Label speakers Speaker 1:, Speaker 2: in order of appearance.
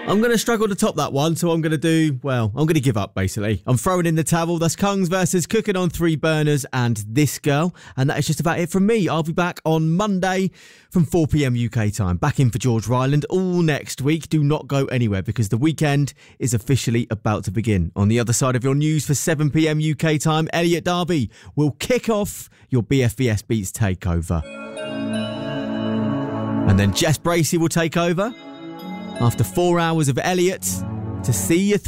Speaker 1: I'm going to struggle to top that one, so I'm going to give up, basically. I'm throwing in the towel. That's Kungs versus Cooking on Three Burners and This Girl. And that is just about it from me. I'll be back on Monday from 4 p.m. UK time. Back in for George Ryland all next week. Do not go anywhere because the weekend is officially about to begin. On the other side of your news for 7 p.m. UK time, Elliot Darby will kick off your BFBS Beats takeover. And then Jess Bracey will take over after 4 hours of Elliot to see you through.